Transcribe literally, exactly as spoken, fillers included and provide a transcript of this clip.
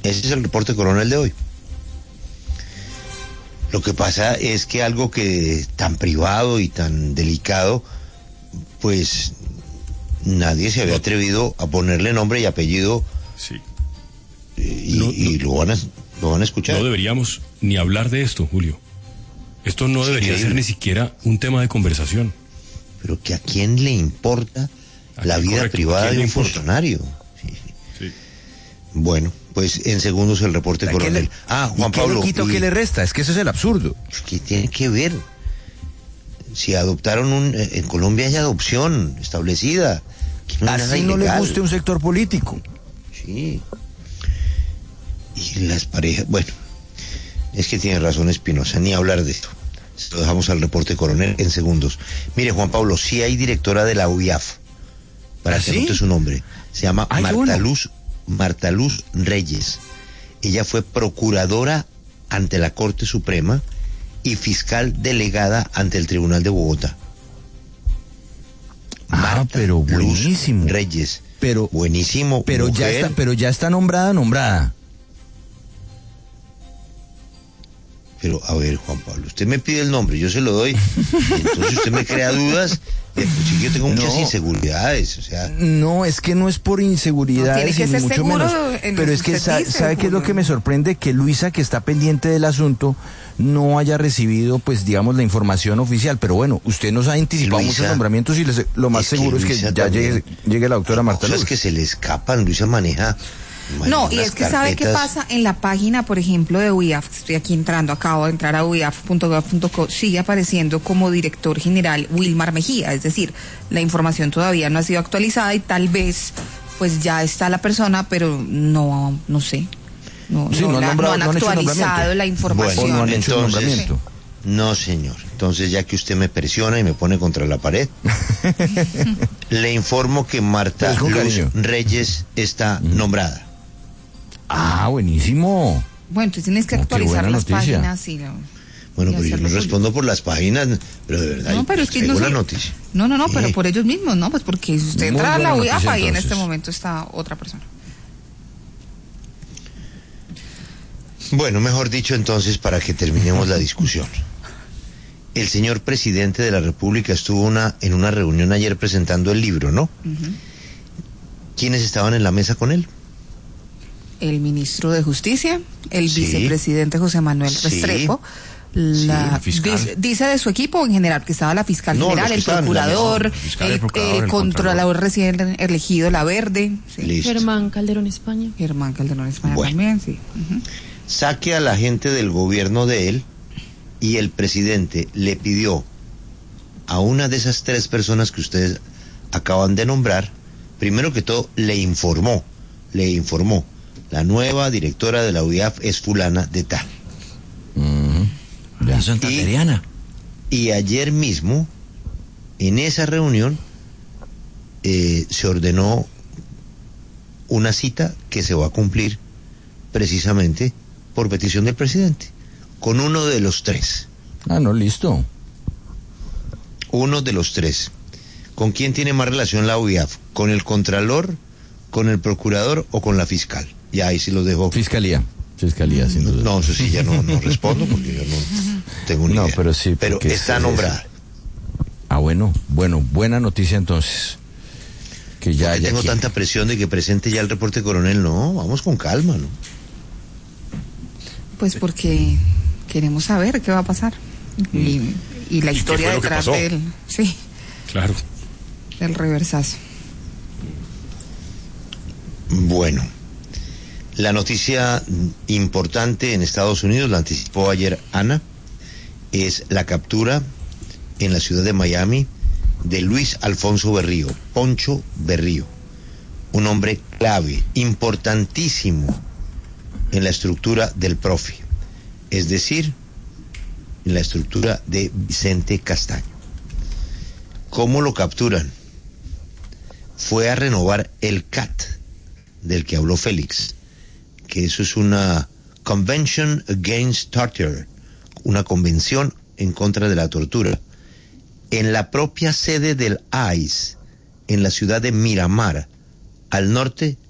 Ese es el reporte coronel de hoy. Lo que pasa es que algo que tan privado y tan delicado, pues nadie se había atrevido a ponerle nombre y apellido. Sí. Y, no, y no, lo van a, lo van a escuchar. No deberíamos ni hablar de esto, Julio. Esto no debería sí, ser ni siquiera un tema de conversación. Pero que a quién le importa la vida correcto, privada de un importa? funcionario. Sí, sí. Sí. Bueno, pues en segundos el reporte coronel. Le, ah, Juan ¿y qué Pablo. le quito, y, qué le resta? Es que eso es el absurdo. ¿Qué tiene que ver? Si adoptaron un... En Colombia hay adopción establecida. No Así no le guste un sector político. Sí. Y las parejas... Bueno, es que tiene razón Espinosa, ni hablar de esto. Lo dejamos al reporte coronel en segundos. Mire, Juan Pablo, sí hay directora de la U I A F, para ¿Ah, que sí? anote su nombre. Se llama Ay, Marta bueno. Luz, Marta Luz Reyes. Ella fue procuradora ante la Corte Suprema y fiscal delegada ante el Tribunal de Bogotá. Ah, Marta pero buenísimo. Luz Reyes. Pero, buenísimo. Pero mujer. ya está, pero ya está nombrada, nombrada. Pero, a ver, Juan Pablo, usted me pide el nombre, yo se lo doy, y entonces usted me crea dudas, y pues sí, yo tengo muchas No. inseguridades, o sea... No, es que no es por inseguridades, No, tiene que ni ser mucho seguro menos. en lo Pero que es que, usted sa- dice, ¿sabe qué es lo Julio? que me sorprende? Que Luisa, que está pendiente del asunto, no haya recibido, pues, digamos, la información oficial. Pero bueno, usted nos ha anticipado Luisa, muchos nombramientos y les- lo más es que seguro es que Luisa ya también- llegue, llegue la doctora Hay Marta cosas Luz. que se le escapan, Luisa maneja... maneja No, y unas es que sabe qué carpetas. pasa en la página, por ejemplo, de U I A F. Estoy aquí entrando, acabo de entrar a u i a f punto gov punto co. Sigue apareciendo como director general Wilmar Mejía. Es decir, la información todavía no ha sido actualizada y tal vez, pues ya está la persona, pero no, no sé. No, Sí, no, no han la- nombrado- no han no han hecho actualizado nombramiento. la información. O no han hecho Entonces, nombramiento. no, señor. Entonces, ya que usted me presiona y me pone contra la pared, le informo que Marta Pues con Luz cariño. Reyes está nombrada. Ah, buenísimo. Bueno, entonces tienes que Oh, qué actualizar buena las noticia. páginas y lo- Bueno, y pero yo hacerlo no público. respondo por las páginas, pero de verdad, No, pero es que traigo no la sé- noticia. No, no, no, Sí. pero por ellos mismos, ¿no? Pues porque si usted Muy entra a la buena U I A F, noticia, ahí en entonces. este momento está otra persona. Bueno, mejor dicho entonces, para que terminemos la discusión. El señor presidente de la República estuvo una, en una reunión ayer presentando el libro, ¿no? Ujú. ¿Quiénes estaban en la mesa con él? El ministro de Justicia, el Sí. vicepresidente José Manuel Sí. Restrepo, Sí, la, la fiscal. dice, dice de su equipo en general que estaba la fiscal No, general, los que el estaban en la procurador, mesa. No, el fiscal, el, el procurador, el el controlador recién elegido, la Verde, sí. Listo. Germán Calderón España. Germán Calderón España Bueno. también, sí. Ujú. Saque a la gente del gobierno de él y el presidente le pidió a una de esas tres personas que ustedes acaban de nombrar, primero que todo le informó, le informó, la nueva directora de la U I A F es fulana de tal. Ujú. Ya. Santa Y- Teriana. Y ayer mismo, en esa reunión, eh, se ordenó una cita que se va a cumplir precisamente por petición del presidente, con uno de los tres. Ah, no, listo. Uno de los tres. ¿Con quién tiene más relación la U I A F? ¿Con el contralor, con el procurador o con la fiscal? Ya ahí sí lo dejo. Fiscalía. Fiscalía, sin duda. No, eso sí ya no, no respondo porque yo no tengo ni No, idea. pero sí, Pero porque está es- nombrada. Ah, bueno, bueno, buena noticia entonces. Que ya ¿Por qué ya tengo quiere. tanta presión de que presente ya el reporte coronel? No, vamos con calma, ¿no? Pues porque queremos saber qué va a pasar. Y, y la ¿Y qué historia fue lo que detrás pasó? del, sí, Claro. del reversazo. Bueno, la noticia importante en Estados Unidos, la anticipó ayer Ana, es la captura en la ciudad de Miami de Luis Alfonso Berrío, Poncho Berrío, un hombre clave, importantísimo en la estructura del Profi, es decir, en la estructura de Vicente Castaño. ¿Cómo lo capturan? Fue a renovar el C A T, del que habló Félix, que eso es una Convention Against Torture, una convención en contra de la tortura, en la propia sede del I C E, en la ciudad de Miramar, al norte